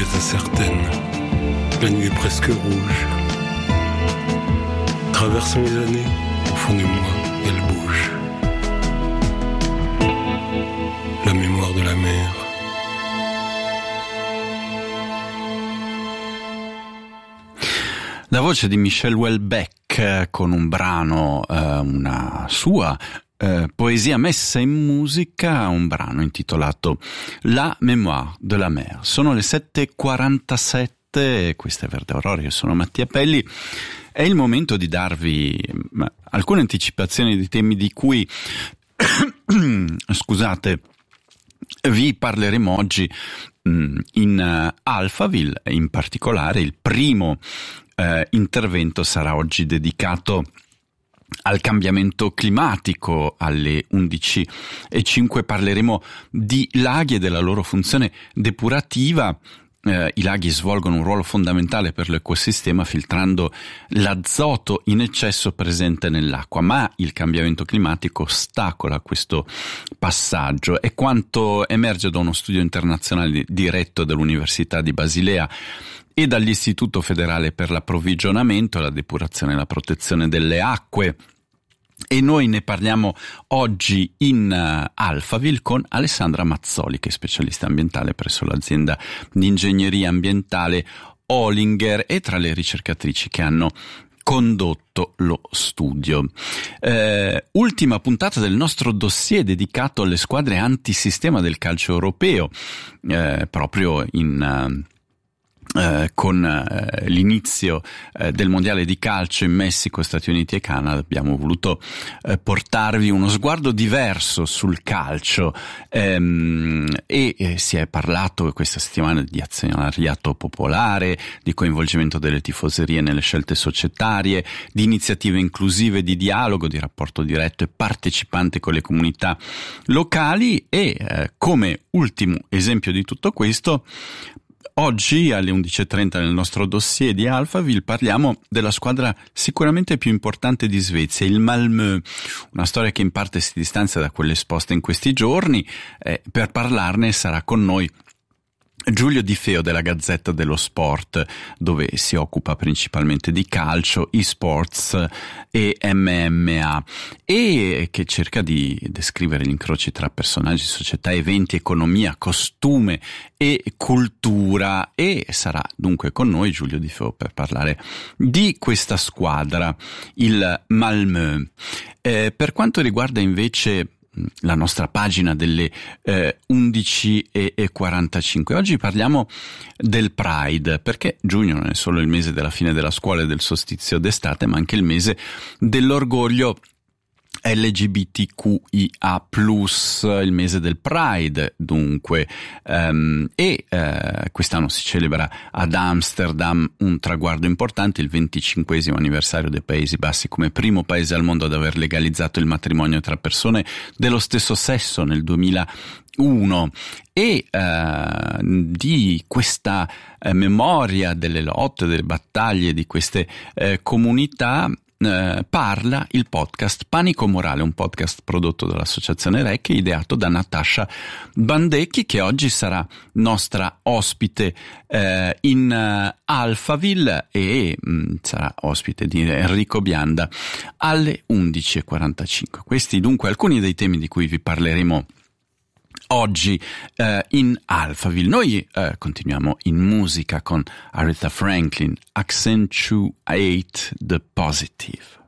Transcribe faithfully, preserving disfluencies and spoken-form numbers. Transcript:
est incertaine, la nuit est presque rouge. Traversant les années, au fond de moi, elle bouge. La mémoire de la mer. La voce di Michel Houellebecq con un brano, eh, una sua eh, poesia messa in musica, un brano intitolato La mémoire de la mer. Sono le sette e quarantasette, questa è Verde Aurora, io sono Mattia Pelli. È il momento di darvi alcune anticipazioni di temi di cui, scusate, vi parleremo oggi in Alphaville. In particolare il primo eh, intervento sarà oggi dedicato al cambiamento climatico. Alle undici e cinque parleremo di laghi e della loro funzione depurativa. Eh, I laghi svolgono un ruolo fondamentale per l'ecosistema filtrando l'azoto in eccesso presente nell'acqua, ma il cambiamento climatico ostacola questo passaggio. È quanto emerge da uno studio internazionale diretto dall'Università di Basilea e dall'Istituto Federale per l'Approvvigionamento, la Depurazione e la Protezione delle Acque. E noi ne parliamo oggi in uh, Alphaville con Alessandra Mazzoli, che è specialista ambientale presso l'azienda di ingegneria ambientale Olinger e tra le ricercatrici che hanno condotto lo studio. Eh, ultima puntata del nostro dossier dedicato alle squadre antisistema del calcio europeo, eh, proprio in... Uh, Eh, con eh, l'inizio eh, del mondiale di calcio in Messico, Stati Uniti e Canada. Abbiamo voluto eh, portarvi uno sguardo diverso sul calcio ehm, e eh, si è parlato questa settimana di azionariato popolare, di coinvolgimento delle tifoserie nelle scelte societarie, di iniziative inclusive di dialogo, di rapporto diretto e partecipante con le comunità locali e eh, come ultimo esempio di tutto questo, oggi alle undici e trenta nel nostro dossier di Alphaville parliamo della squadra sicuramente più importante di Svezia, il Malmö, una storia che in parte si distanzia da quelle esposte in questi giorni. Eh, per parlarne sarà con noi Giulio Di Feo della Gazzetta dello Sport, dove si occupa principalmente di calcio, e-sports e M M A e che cerca di descrivere gli incroci tra personaggi, società, eventi, economia, costume e cultura. E sarà dunque con noi Giulio Di Feo per parlare di questa squadra, il Malmö. Eh, per quanto riguarda invece la nostra pagina delle eh, undici e quarantacinque. Oggi parliamo del Pride, perché giugno non è solo il mese della fine della scuola e del solstizio d'estate, ma anche il mese dell'orgoglio L G B T Q I A plus, il mese del Pride dunque, um, e uh, quest'anno si celebra ad Amsterdam un traguardo importante, il venticinquesimo anniversario dei Paesi Bassi come primo paese al mondo ad aver legalizzato il matrimonio tra persone dello stesso sesso nel duemilauno. E uh, di questa uh, memoria delle lotte, delle battaglie di queste uh, comunità Uh, parla il podcast Panico Morale, un podcast prodotto dall'associazione R E C, ideato da Natascia Bandecchi, che oggi sarà nostra ospite uh, in uh, Alphaville e mh, sarà ospite di Enrico Bianda alle undici e quarantacinque. Questi dunque alcuni dei temi di cui vi parleremo oggi uh, in Alphaville. Noi uh, continuiamo in musica con Aretha Franklin, Accentuate the Positive.